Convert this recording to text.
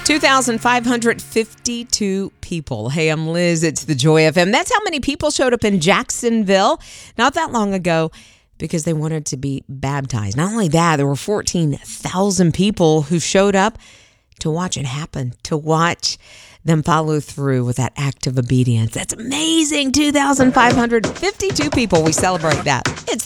2,552 people. Hey, I'm Liz. It's the Joy FM. That's how many people showed up in Jacksonville not that long ago because they wanted to be baptized. Not only that, there were 14,000 people who showed up to watch it happen, to watch them follow through with that act of obedience. That's amazing. 2,552 people. We celebrate that. It's